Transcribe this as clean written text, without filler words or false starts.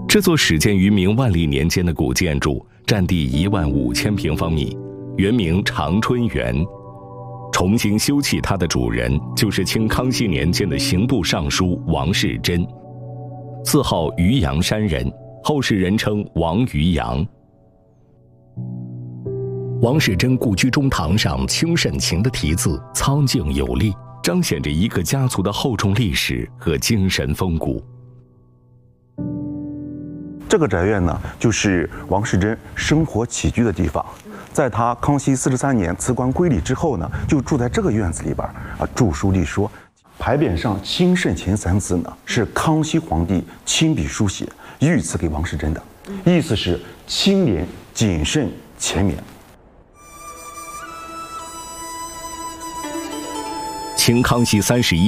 这座始建于明万历年间的古建筑，占地15000平方米，原名长春园。重新修葺它的主人就是清康熙年间的刑部尚书王士祯，自号渔阳山人，后世人称王渔阳。王士祯故居中堂上清慎晴的题字苍劲有力，彰显着一个家族的厚重历史和精神风骨。 这个宅院呢，就是王士祯生活起居的地方。在他康熙43年辞官归里之后呢，就住在这个院子里边著书立说。牌匾上“清慎晴”3字呢，是康熙皇帝亲笔书写，御赐给王士祯的，意思是清廉、谨慎、勤勉。 清康熙31